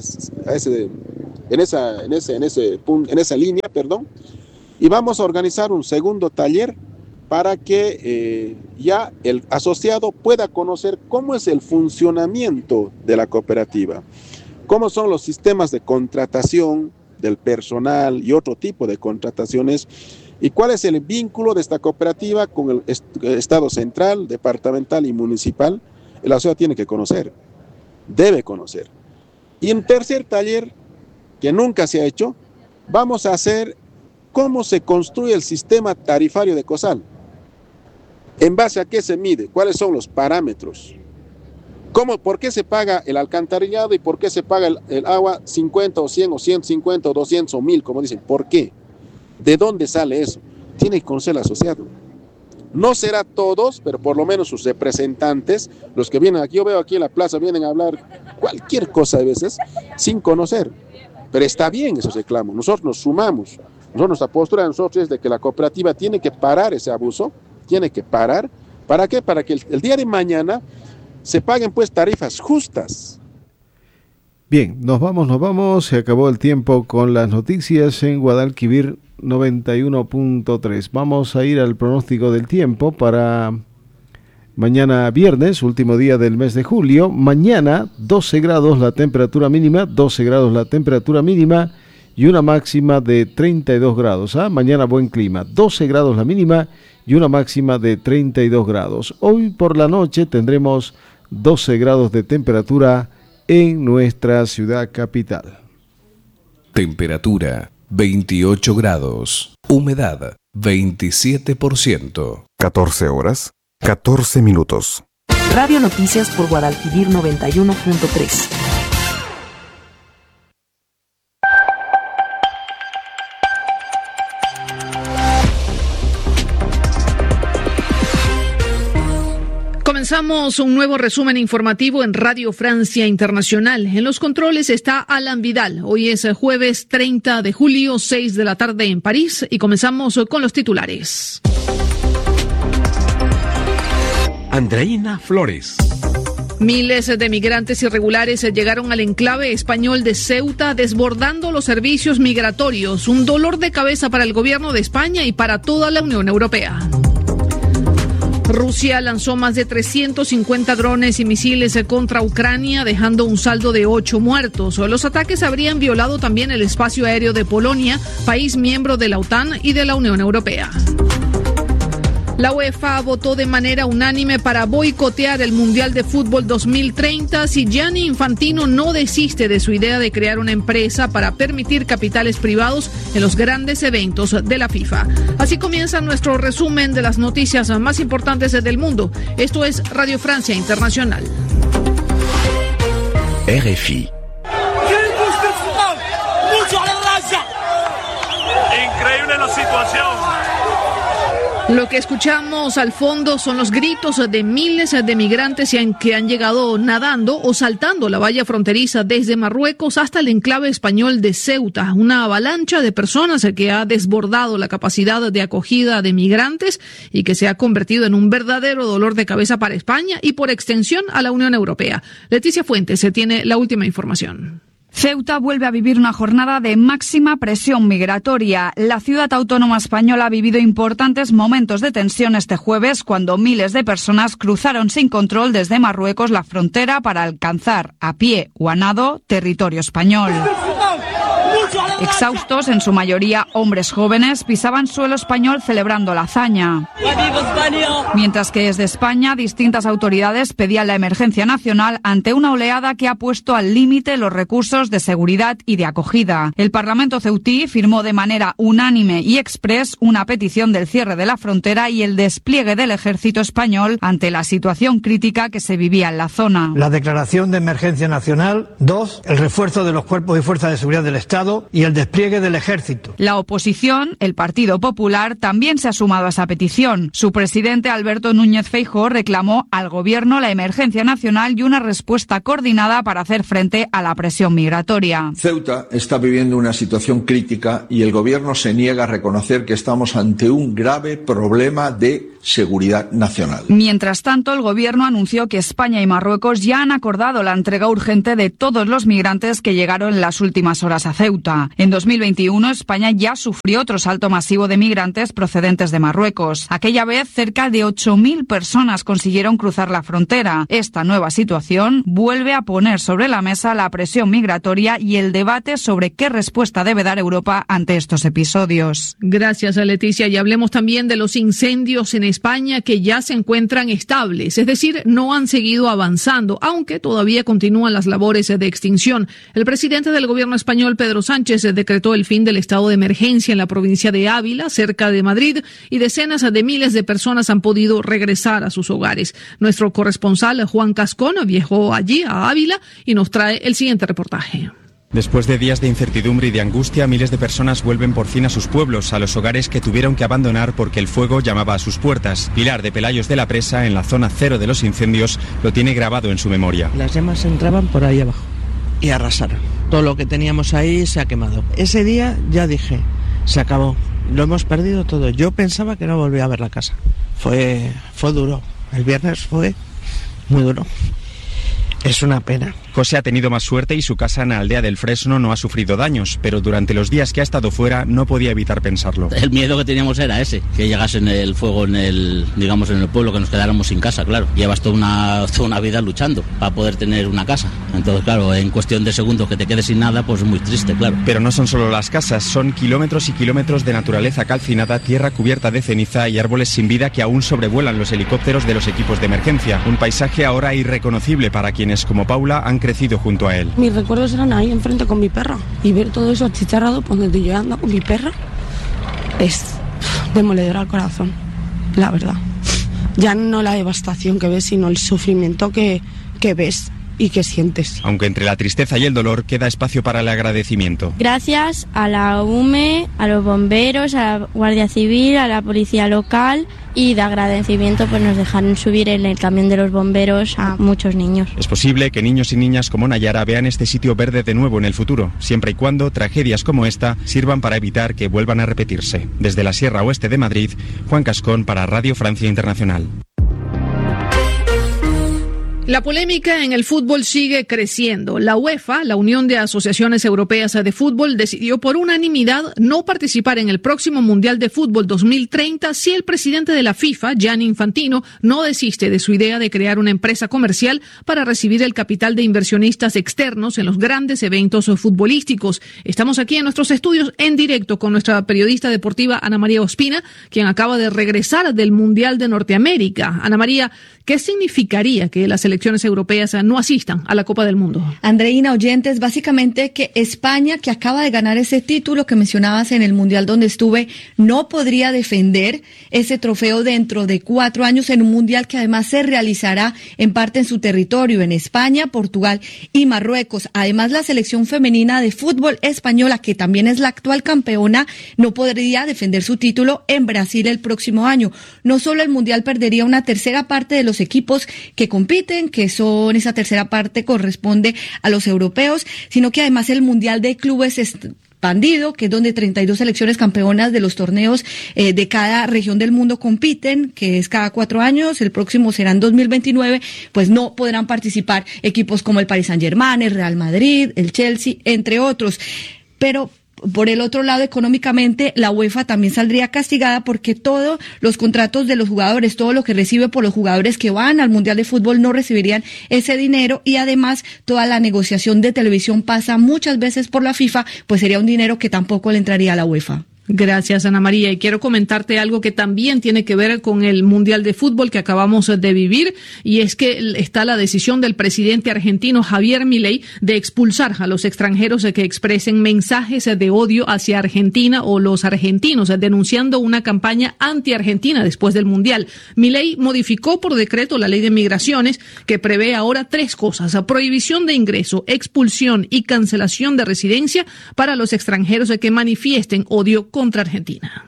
Speaker 6: esa línea, y vamos a organizar un segundo taller para que ya el asociado pueda conocer cómo es el funcionamiento de la cooperativa, cómo son los sistemas de contratación del personal y otro tipo de contrataciones, y cuál es el vínculo de esta cooperativa con el Estado central, departamental y municipal. El asociado tiene que conocer, debe conocer. Y en tercer taller, que nunca se ha hecho, vamos a hacer cómo se construye el sistema tarifario de COSAL. ¿En base a qué se mide? ¿Cuáles son los parámetros? ¿Por qué se paga el alcantarillado y por qué se paga el agua 50 o 100 o 150 o 200 o 1000, como dicen? ¿Por qué? ¿De dónde sale eso? Tiene que conocer el asociado. No será todos, pero por lo menos sus representantes, los que vienen aquí, yo veo aquí en la plaza, vienen a hablar cualquier cosa a veces, sin conocer. Pero está bien esos reclamos, nosotros nos sumamos. Nuestra postura de nosotros es de que la cooperativa tiene que parar ese abuso, tiene que parar. ¿Para qué? Para que el día de mañana se paguen pues tarifas justas.
Speaker 3: Bien, nos vamos, se acabó el tiempo con las noticias en Guadalquivir 91.3. Vamos a ir al pronóstico del tiempo para mañana viernes, último día del mes de julio. Mañana 12 grados la temperatura mínima, 12 grados la temperatura mínima y una máxima de 32 grados. Mañana buen clima, 12 grados la mínima y una máxima de 32 grados. Hoy por la noche tendremos 12 grados de temperatura en nuestra ciudad capital.
Speaker 14: Temperatura 28 grados. Humedad 27%.
Speaker 15: 14 horas, 14 minutos.
Speaker 16: Radio Noticias por Guadalquivir 91.3.
Speaker 8: Comenzamos un nuevo resumen informativo en Radio Francia Internacional. En los controles está Alan Vidal. Hoy es jueves 30 de julio, 6 de la tarde en París, y comenzamos con los titulares.
Speaker 23: Andreina Flores.
Speaker 8: Miles de migrantes irregulares llegaron al enclave español de Ceuta, desbordando los servicios migratorios. Un dolor de cabeza para el gobierno de España y para toda la Unión Europea. Rusia lanzó más de 350 drones y misiles contra Ucrania, dejando un saldo de 8 muertos. Los ataques habrían violado también el espacio aéreo de Polonia, país miembro de la OTAN y de la Unión Europea. La UEFA votó de manera unánime para boicotear el Mundial de Fútbol 2030 si Gianni Infantino no desiste de su idea de crear una empresa para permitir capitales privados en los grandes eventos de la FIFA. Así comienza nuestro resumen de las noticias más importantes del mundo. Esto es Radio Francia Internacional.
Speaker 23: RFI.
Speaker 24: Increíble la situación.
Speaker 8: Lo que escuchamos al fondo son los gritos de miles de migrantes que han llegado nadando o saltando la valla fronteriza desde Marruecos hasta el enclave español de Ceuta. Una avalancha de personas que ha desbordado la capacidad de acogida de migrantes y que se ha convertido en un verdadero dolor de cabeza para España y por extensión a la Unión Europea. Leticia Fuentes tiene la última información.
Speaker 25: Ceuta vuelve a vivir una jornada de máxima presión migratoria. La ciudad autónoma española ha vivido importantes momentos de tensión este jueves cuando miles de personas cruzaron sin control desde Marruecos la frontera para alcanzar a pie o a nado territorio español. Exhaustos, en su mayoría hombres jóvenes, pisaban suelo español celebrando la hazaña. Mientras que desde España, distintas autoridades pedían la emergencia nacional ante una oleada que ha puesto al límite los recursos de seguridad y de acogida. El Parlamento ceutí firmó de manera unánime y exprés una petición del cierre de la frontera y el despliegue del ejército español ante la situación crítica que se vivía en la zona.
Speaker 4: La declaración de emergencia nacional. 2. El refuerzo de los cuerpos y fuerzas de seguridad del Estado y el despliegue del ejército.
Speaker 25: La oposición, el Partido Popular, también se ha sumado a esa petición. Su presidente, Alberto Núñez Feijóo, reclamó al Gobierno la emergencia nacional y una respuesta coordinada para hacer frente a la presión migratoria.
Speaker 5: Ceuta está viviendo una situación crítica y el Gobierno se niega a reconocer que estamos ante un grave problema de seguridad nacional.
Speaker 25: Mientras tanto, el Gobierno anunció que España y Marruecos ya han acordado la entrega urgente de todos los migrantes que llegaron en las últimas horas a Ceuta. En 2021, España ya sufrió otro salto masivo de migrantes procedentes de Marruecos. Aquella vez, cerca de 8.000 personas consiguieron cruzar la frontera. Esta nueva situación vuelve a poner sobre la mesa la presión migratoria y el debate sobre qué respuesta debe dar Europa ante estos episodios.
Speaker 8: Gracias, Leticia. Y hablemos también de los incendios en España que ya se encuentran estables, es decir, no han seguido avanzando, aunque todavía continúan las labores de extinción. El presidente del gobierno español, Pedro Sánchez, decretó el fin del estado de emergencia en la provincia de Ávila, cerca de Madrid, y decenas de miles de personas han podido regresar a sus hogares. Nuestro corresponsal, Juan Cascón, viajó allí, a Ávila, y nos trae el siguiente reportaje.
Speaker 7: Después de días de incertidumbre y de angustia, miles de personas vuelven por fin a sus pueblos, a los hogares que tuvieron que abandonar porque el fuego llamaba a sus puertas. Pilar de Pelayos de la Presa, en la zona cero de los incendios, lo tiene grabado en su memoria.
Speaker 9: Las llamas entraban por ahí abajo y arrasaron. Todo lo que teníamos ahí se ha quemado. Ese día ya dije, se acabó, lo hemos perdido todo. Yo pensaba que no volvía a ver la casa. Fue duro, el viernes fue muy duro. Es una pena.
Speaker 7: José ha tenido más suerte y su casa en la aldea del Fresno no ha sufrido daños, pero durante los días que ha estado fuera no podía evitar pensarlo.
Speaker 10: El miedo que teníamos era ese, que llegase el fuego en el pueblo, que nos quedáramos sin casa, claro. Llevas toda una vida luchando para poder tener una casa. Entonces, claro, en cuestión de segundos que te quedes sin nada, pues es muy triste, claro.
Speaker 7: Pero no son solo las casas, son kilómetros y kilómetros de naturaleza calcinada, tierra cubierta de ceniza y árboles sin vida que aún sobrevuelan los helicópteros de los equipos de emergencia. Un paisaje ahora irreconocible para quienes, como Paula, han crecido junto a él.
Speaker 26: Mis recuerdos eran ahí enfrente con mi perra y ver todo eso achicharrado por donde yo ando con mi perra es demoledor al corazón, la verdad. Ya no la devastación que ves, sino el sufrimiento que ves y que sientes.
Speaker 7: Aunque entre la tristeza y el dolor queda espacio para el agradecimiento.
Speaker 27: Gracias a la UME, a los bomberos, a la Guardia Civil, a la policía local, y de agradecimiento pues nos dejaron subir en el camión de los bomberos a muchos niños.
Speaker 7: Es posible que niños y niñas como Nayara vean este sitio verde de nuevo en el futuro, siempre y cuando tragedias como esta sirvan para evitar que vuelvan a repetirse. Desde la Sierra Oeste de Madrid, Juan Cascón para Radio Francia Internacional.
Speaker 8: La polémica en el fútbol sigue creciendo. La UEFA, la Unión de Asociaciones Europeas de Fútbol, decidió por unanimidad no participar en el próximo Mundial de Fútbol 2030 si el presidente de la FIFA, Gianni Infantino, no desiste de su idea de crear una empresa comercial para recibir el capital de inversionistas externos en los grandes eventos futbolísticos. Estamos aquí en nuestros estudios en directo con nuestra periodista deportiva Ana María Ospina, quien acaba de regresar del Mundial de Norteamérica. Ana María, ¿qué significaría que las elecciones europeas no asistan a la Copa del Mundo?
Speaker 28: Andreina, oyentes, básicamente que España, que acaba de ganar ese título que mencionabas en el Mundial donde estuve, no podría defender ese trofeo dentro de 4 años en un Mundial que además se realizará en parte en su territorio, en España, Portugal y Marruecos. Además, la selección femenina de fútbol española, que también es la actual campeona, no podría defender su título en Brasil el próximo año. No solo el Mundial perdería una tercera parte de los equipos que compiten, que son esa tercera parte corresponde a los europeos, sino que además el Mundial de Clubes expandido, que es donde 32 selecciones campeonas de los torneos de cada región del mundo compiten, que es cada 4 años, el próximo será en 2029, pues no podrán participar equipos como el Paris Saint-Germain, el Real Madrid, el Chelsea, entre otros. Pero Por el otro lado, económicamente, la UEFA también saldría castigada porque todos los contratos de los jugadores, todo lo que recibe por los jugadores que van al Mundial de Fútbol no recibirían ese dinero, y además toda la negociación de televisión pasa muchas veces por la FIFA, pues sería un dinero que tampoco le entraría a la UEFA.
Speaker 8: Gracias, Ana María. Y quiero comentarte algo que también tiene que ver con el Mundial de Fútbol que acabamos de vivir, y es que está la decisión del presidente argentino Javier Milei de expulsar a los extranjeros que expresen mensajes de odio hacia Argentina o los argentinos, denunciando una campaña anti-argentina después del Mundial. Milei modificó por decreto la ley de migraciones, que prevé ahora 3 cosas: prohibición de ingreso, expulsión y cancelación de residencia para los extranjeros que manifiesten odio contra Argentina.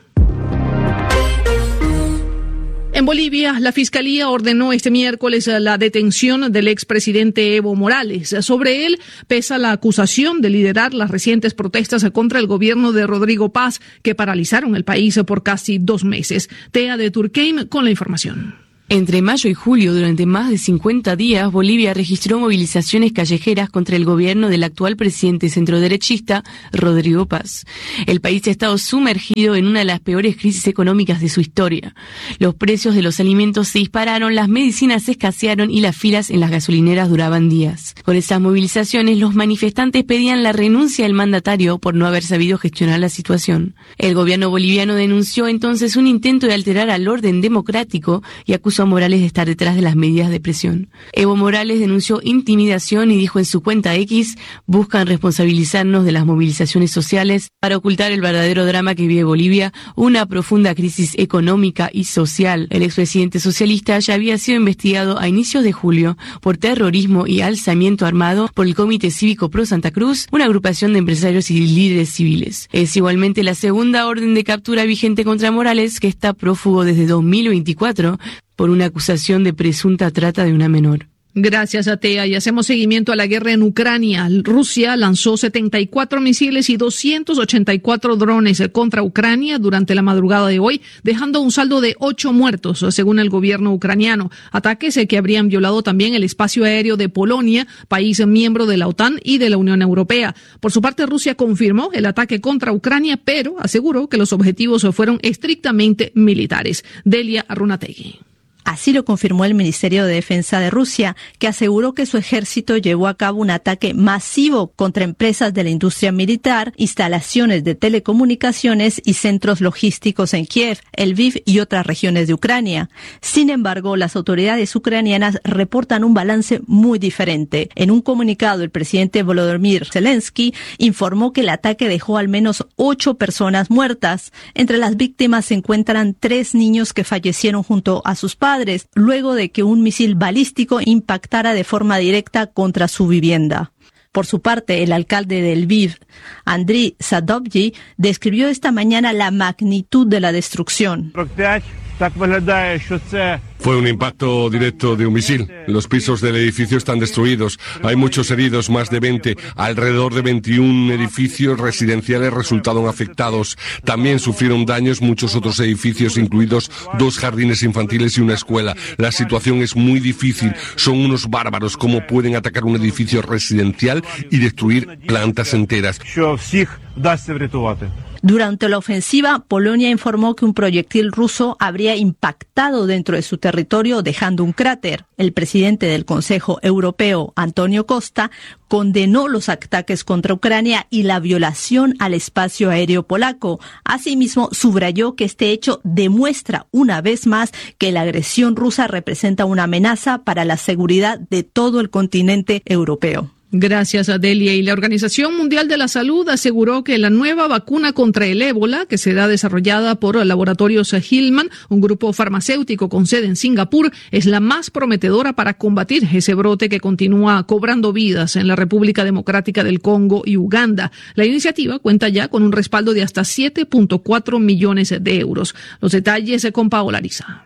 Speaker 8: En Bolivia, la Fiscalía ordenó este miércoles la detención del expresidente Evo Morales. Sobre él pesa la acusación de liderar las recientes protestas contra el gobierno de Rodrigo Paz, que paralizaron el país por casi 2 meses. Tea de Turqueim con la información.
Speaker 1: Entre mayo y julio, durante más de 50 días, Bolivia registró movilizaciones callejeras contra el gobierno del actual presidente centroderechista, Rodrigo Paz. El país ha estado sumergido en una de las peores crisis económicas de su historia. Los precios de los alimentos se dispararon, las medicinas escasearon y las filas en las gasolineras duraban días. Con esas movilizaciones, los manifestantes pedían la renuncia del mandatario por no haber sabido gestionar la situación. El gobierno boliviano denunció entonces un intento de alterar al orden democrático y acusó a Morales de estar detrás de las medidas de presión. Evo Morales denunció intimidación y dijo en su cuenta X: buscan responsabilizarnos de las movilizaciones sociales para ocultar el verdadero drama que vive Bolivia, una profunda crisis económica y social. El expresidente socialista ya había sido investigado a inicios de julio por terrorismo y alzamiento armado por el Comité Cívico Pro Santa Cruz, una agrupación de empresarios y líderes civiles. Es igualmente la segunda orden de captura vigente contra Morales, que está prófugo desde 2024 por una acusación de presunta trata de una menor.
Speaker 8: Gracias, Atea. Y hacemos seguimiento a la guerra en Ucrania. Rusia lanzó 74 misiles y 284 drones contra Ucrania durante la madrugada de hoy, dejando un saldo de 8 muertos, según el gobierno ucraniano. Ataques que habrían violado también el espacio aéreo de Polonia, país miembro de la OTAN y de la Unión Europea. Por su parte, Rusia confirmó el ataque contra Ucrania, pero aseguró que los objetivos fueron estrictamente militares. Delia Arrunategui.
Speaker 11: Así lo confirmó el Ministerio de Defensa de Rusia, que aseguró que su ejército llevó a cabo un ataque masivo contra empresas de la industria militar, instalaciones de telecomunicaciones y centros logísticos en Kiev, Lviv y otras regiones de Ucrania. Sin embargo, las autoridades ucranianas reportan un balance muy diferente. En un comunicado, el presidente Volodymyr Zelensky informó que el ataque dejó al menos 8 personas muertas. Entre las víctimas se encuentran 3 niños que fallecieron junto a sus padres, luego de que un misil balístico impactara de forma directa contra su vivienda. Por su parte, el alcalde de Lviv, Andriy Sadovyi, describió esta mañana la magnitud de la destrucción.
Speaker 12: Fue un impacto directo de un misil. Los pisos del edificio están destruidos. Hay muchos heridos, más de 20. Alrededor de 21 edificios residenciales resultaron afectados. También sufrieron daños muchos otros edificios, incluidos 2 jardines infantiles y una escuela. La situación es muy difícil. Son unos bárbaros. ¿Cómo pueden atacar un edificio residencial y destruir plantas enteras?
Speaker 11: Durante la ofensiva, Polonia informó que un proyectil ruso habría impactado dentro de su territorio, dejando un cráter. El presidente del Consejo Europeo, Antonio Costa, condenó los ataques contra Ucrania y la violación al espacio aéreo polaco. Asimismo, subrayó que este hecho demuestra una vez más que la agresión rusa representa una amenaza para la seguridad de todo el continente europeo.
Speaker 8: Gracias, Adelia. Y la Organización Mundial de la Salud aseguró que la nueva vacuna contra el ébola, que será desarrollada por Laboratorios Hillman, un grupo farmacéutico con sede en Singapur, es la más prometedora para combatir ese brote que continúa cobrando vidas en la República Democrática del Congo y Uganda. La iniciativa cuenta ya con un respaldo de hasta 7.4 millones de euros. Los detalles con Paola Ariza.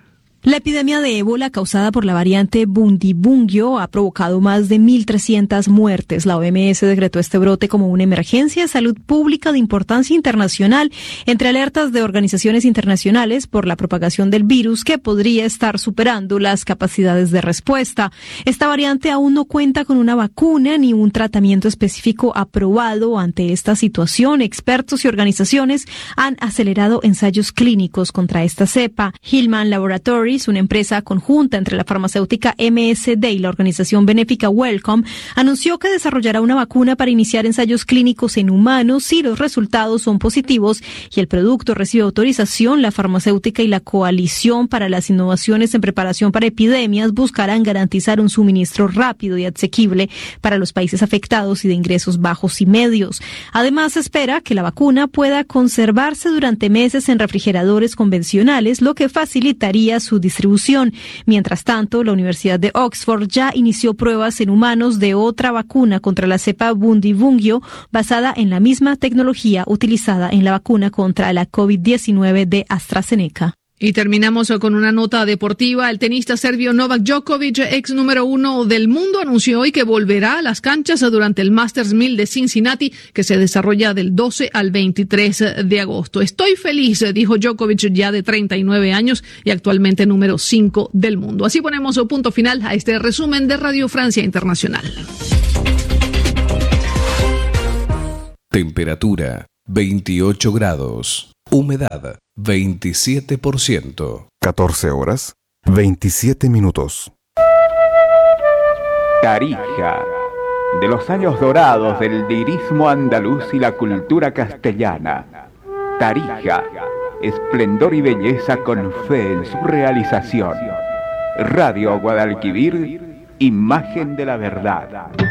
Speaker 2: La epidemia de ébola causada por la variante Bundibugyo ha provocado más de 1.300 muertes. La OMS decretó este brote como una emergencia de salud pública de importancia internacional, entre alertas de organizaciones internacionales por la propagación del virus que podría estar superando las capacidades de respuesta. Esta variante aún no cuenta con una vacuna ni un tratamiento específico aprobado. Ante esta situación, expertos y organizaciones han acelerado ensayos clínicos contra esta cepa. Hillman Laboratories, una empresa conjunta entre la farmacéutica MSD y la organización benéfica Wellcome, anunció que desarrollará una vacuna para iniciar ensayos clínicos en humanos si los resultados son positivos y el producto recibe autorización. La farmacéutica y la Coalición para las Innovaciones en Preparación para Epidemias buscarán garantizar un suministro rápido y asequible para los países afectados y de ingresos bajos y medios. Además, se espera que la vacuna pueda conservarse durante meses en refrigeradores convencionales, lo que facilitaría su distribución. Mientras tanto, la Universidad de Oxford ya inició pruebas en humanos de otra vacuna contra la cepa Bundibugyo basada en la misma tecnología utilizada en la vacuna contra la COVID-19 de AstraZeneca.
Speaker 8: Y terminamos con una nota deportiva. El tenista serbio Novak Djokovic, ex número 1 del mundo, anunció hoy que volverá a las canchas durante el Masters 1000 de Cincinnati, que se desarrolla del 12 al 23 de agosto. Estoy feliz, dijo Djokovic, ya de 39 años y actualmente número 5 del mundo. Así ponemos punto final a este resumen de Radio Francia Internacional.
Speaker 14: Temperatura 28 grados. Humedad 27%.
Speaker 15: 14 horas, 27 minutos.
Speaker 13: Tarija, de los años dorados del lirismo andaluz y la cultura castellana. Tarija, esplendor y belleza con fe en su realización. Radio Guadalquivir, imagen de la verdad.